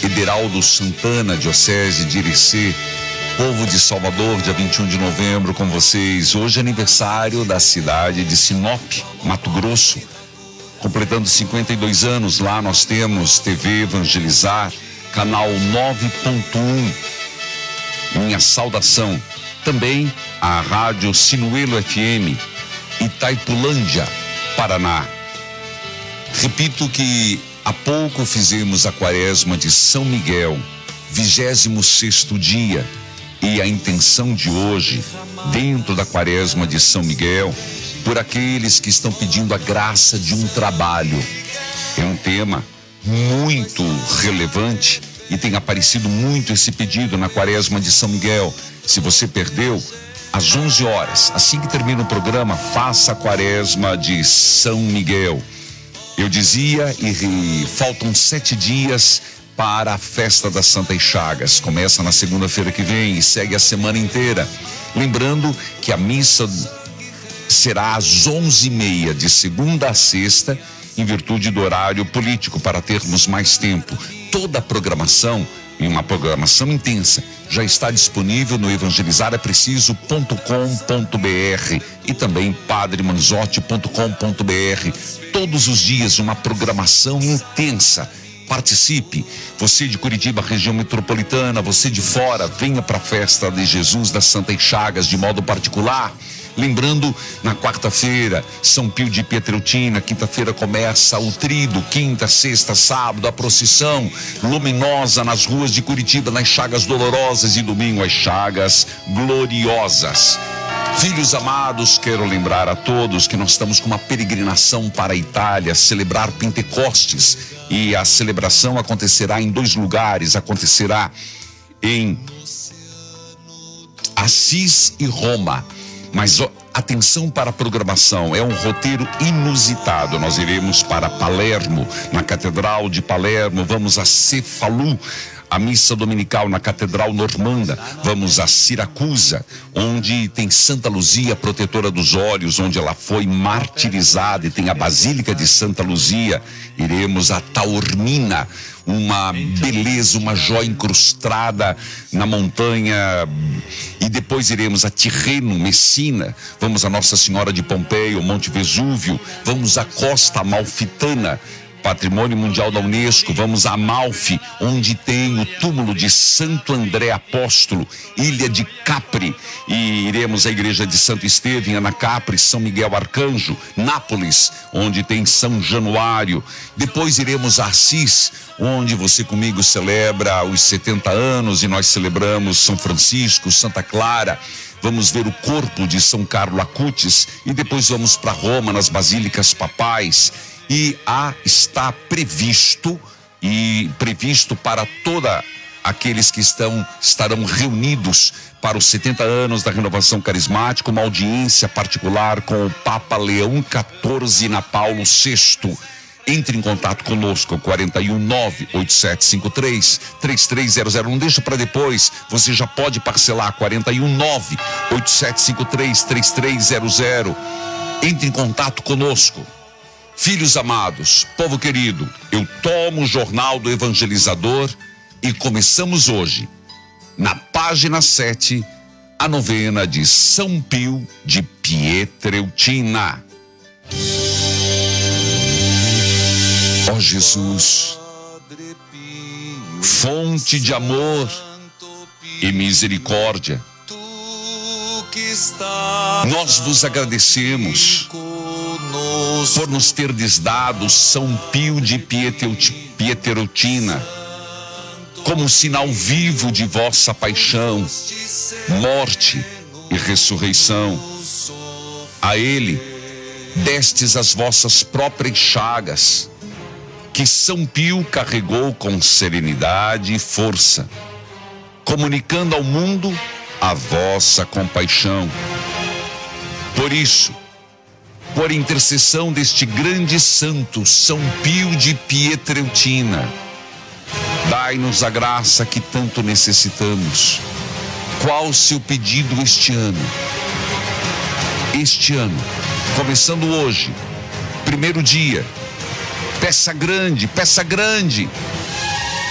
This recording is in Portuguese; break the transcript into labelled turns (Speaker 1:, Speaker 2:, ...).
Speaker 1: Ederaldo Santana, Diocese de Irecê. Povo de Salvador, dia 21 de novembro com vocês. Hoje é aniversário da cidade de Sinop, Mato Grosso, completando 52 anos. Lá nós temos TV Evangelizar, canal 9.1. Minha saudação. Também a Rádio Sinuelo FM, Itaipulândia, Paraná. Repito que há pouco fizemos a quaresma de São Miguel, 26º dia. E a intenção de hoje, dentro da quaresma de São Miguel, por aqueles que estão pedindo a graça de um trabalho. É um tema muito relevante e tem aparecido muito esse pedido na quaresma de São Miguel. Se você perdeu, às 11 horas, assim que termina o programa, faça a quaresma de São Miguel. Eu dizia, e faltam 7 dias para a festa das Santas Chagas. Começa na segunda-feira que vem e segue a semana inteira. Lembrando que a missa será às 11h30, de segunda a sexta, em virtude do horário político, para termos mais tempo. Toda a programação, e uma programação intensa, já está disponível no evangelizarepreciso.com.br e também padremanzotti.com.br. Todos os dias uma programação intensa. Participe, você de Curitiba, região metropolitana, você de fora, venha para a festa de Jesus das Santas Chagas de modo particular. Lembrando, na quarta-feira, São Pio de Pietreutina, quinta-feira começa o trido, quinta, sexta, sábado, a procissão luminosa nas ruas de Curitiba, nas Chagas Dolorosas, e domingo as Chagas Gloriosas. Filhos amados, quero lembrar a todos que nós estamos com uma peregrinação para a Itália, celebrar Pentecostes, e a celebração acontecerá em 2 lugares, acontecerá em Assis e Roma. Mas atenção para a programação, é um roteiro inusitado. Nós iremos para Palermo, na Catedral de Palermo, vamos a Cefalu, a missa dominical na Catedral Normanda, vamos a Siracusa, onde tem Santa Luzia, protetora dos olhos, onde ela foi martirizada, e tem a Basílica de Santa Luzia. Iremos a Taormina, uma beleza, uma joia incrustada na montanha, e depois iremos a Tirreno, Messina, vamos a Nossa Senhora de Pompeia, o Monte Vesúvio, vamos a Costa Amalfitana, Patrimônio Mundial da Unesco, vamos a Amalfi, onde tem o túmulo de Santo André Apóstolo, Ilha de Capri, e iremos à Igreja de Santo Estevão, Anacapri, São Miguel Arcanjo, Nápoles, onde tem São Januário. Depois iremos a Assis, onde você comigo celebra os 70 anos, e nós celebramos São Francisco, Santa Clara. Vamos ver o corpo de São Carlo Acutis, e depois vamos para Roma, nas basílicas papais. E está previsto para toda aqueles que estarão reunidos para os 70 anos da renovação carismática, uma audiência particular com o Papa Leão XIV na Paulo VI. Entre em contato conosco, 419-8753-3300. Não deixa para depois, você já pode parcelar, 419-8753-3300. Entre em contato conosco. Filhos amados, povo querido, eu tomo o jornal do Evangelizador e começamos hoje, na página 7, a novena de São Pio de Pietreutina. Ó Jesus, fonte de amor e misericórdia, nós vos agradecemos por nos terdes dado São Pio de Pietreutina como sinal vivo de vossa paixão, morte e ressurreição. A ele destes as vossas próprias chagas, que São Pio carregou com serenidade e força, comunicando ao mundo a vossa compaixão. Por isso, por intercessão deste grande santo, São Pio de Pietreutina, dai-nos a graça que tanto necessitamos. Qual o seu pedido este ano? Este ano, começando hoje, primeiro dia, peça grande,